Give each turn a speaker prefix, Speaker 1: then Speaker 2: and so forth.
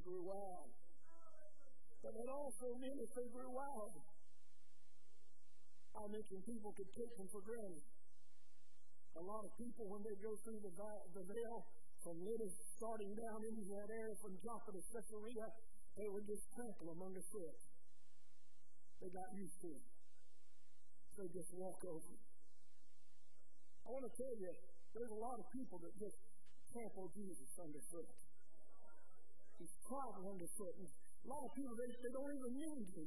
Speaker 1: grew wild. But it also meant if they grew wild, I mentioned people could take them for granted. A lot of people, when they go through the veil from Lydda starting down into that area from Joppa to Caesarea, they would just trample them underfoot. They got used to it. They just walk over. I want to tell you, there's a lot of people that just trample Jesus underfoot. He's trodden underfoot. And a lot of people, they don't even mean to.